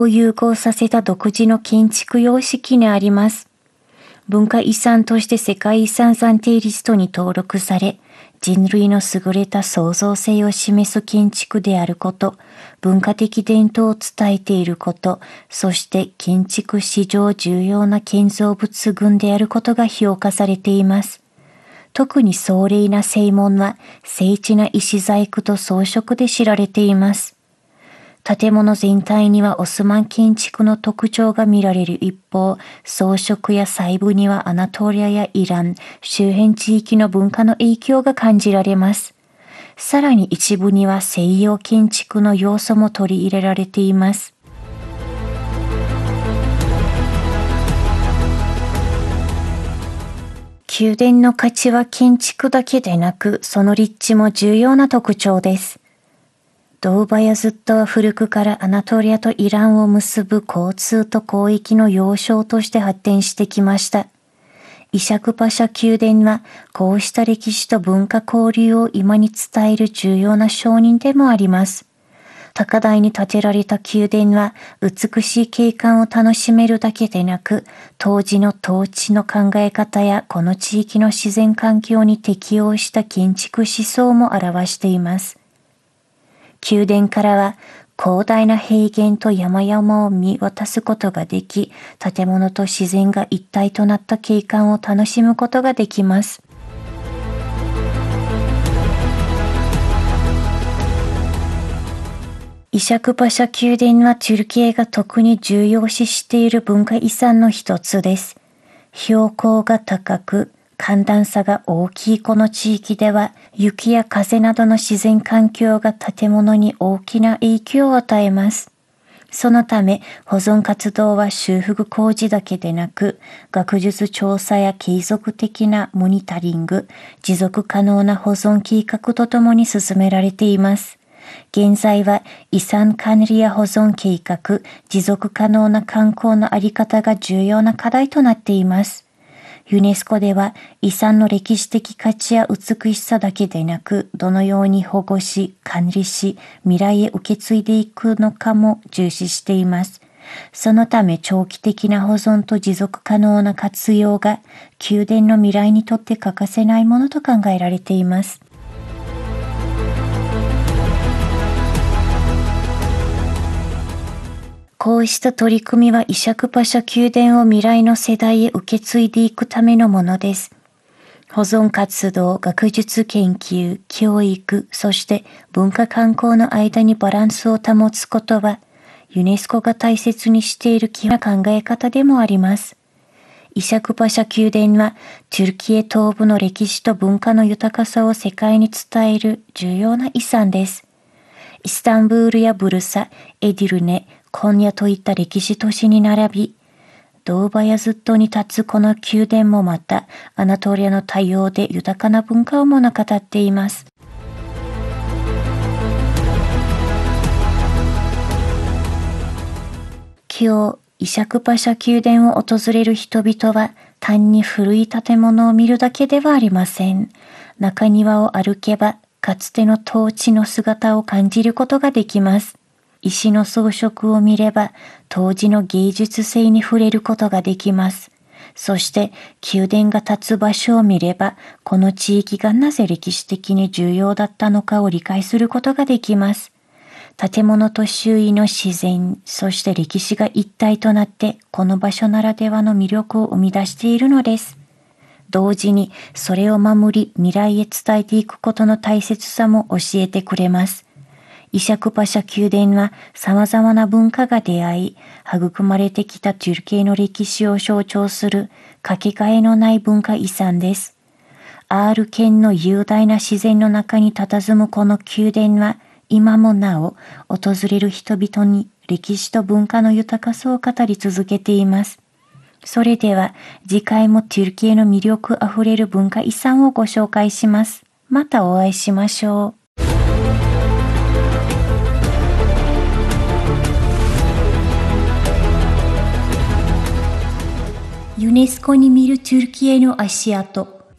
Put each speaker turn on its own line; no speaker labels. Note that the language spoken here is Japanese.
を融合させた独自の建築様式にあります。文化遺産として世界遺産暫定リストに登録され、人類の優れた創造性を示す建築であること、文化的伝統を伝えていること、そして建築史上重要な建造物群であることが評価されています。特に壮麗な正門は精緻な石細工と装飾で知られています。建物全体にはオスマン建築の特徴が見られる一方、装飾や細部にはアナトリアやイラン、周辺地域の文化の影響が感じられます。さらに一部には西洋建築の要素も取り入れられています。宮殿の価値は建築だけでなく、その立地も重要な特徴です。ドウバヤズットは古くからアナトリアとイランを結ぶ交通と交易の要衝として発展してきました。イシャクパシャ宮殿はこうした歴史と文化交流を今に伝える重要な証人でもあります。高台に建てられた宮殿は美しい景観を楽しめるだけでなく、当時の統治の考え方やこの地域の自然環境に適応した建築思想も表しています。宮殿からは広大な平原と山々を見渡すことができ、建物と自然が一体となった景観を楽しむことができます。イシャクパシャ宮殿はトゥルキエが特に重要視している文化遺産の一つです。標高が高く、寒暖差が大きいこの地域では、雪や風などの自然環境が建物に大きな影響を与えます。そのため、保存活動は修復工事だけでなく、学術調査や継続的なモニタリング、持続可能な保存計画とともに進められています。現在は遺産管理や保存計画、持続可能な観光のあり方が重要な課題となっています。ユネスコでは遺産の歴史的価値や美しさだけでなく、どのように保護し、管理し、未来へ受け継いでいくのかも重視しています。そのため長期的な保存と持続可能な活用が宮殿の未来にとって欠かせないものと考えられています。こうした取り組みはイシャクパシャ宮殿を未来の世代へ受け継いでいくためのものです。保存活動、学術研究、教育、そして文化観光の間にバランスを保つことは、ユネスコが大切にしている基本な考え方でもあります。イシャクパシャ宮殿は、トゥルキエ東部の歴史と文化の豊かさを世界に伝える重要な遺産です。イスタンブールやブルサ、エディルネ、コンヤといった歴史都市に並び、ドウバヤズットに立つこの宮殿もまた、アナトリアの多様で豊かな文化を物語っています。今日、イシャクパシャ宮殿を訪れる人々は、単に古い建物を見るだけではありません。中庭を歩けば、かつての統治の姿を感じることができます。石の装飾を見れば、当時の芸術性に触れることができます。そして、宮殿が立つ場所を見れば、この地域がなぜ歴史的に重要だったのかを理解することができます。建物と周囲の自然、そして歴史が一体となって、この場所ならではの魅力を生み出しているのです。同時に、それを守り、未来へ伝えていくことの大切さも教えてくれます。イシャクパシャ宮殿は様々な文化が出会い、育まれてきたトゥルキエの歴史を象徴するかけがえのない文化遺産です。アール県の雄大な自然の中に佇むこの宮殿は、今もなお訪れる人々に歴史と文化の豊かさを語り続けています。それでは次回もトゥルキエの魅力あふれる文化遺産をご紹介します。またお会いしましょう。ユネスコに見るトゥルキエの足跡。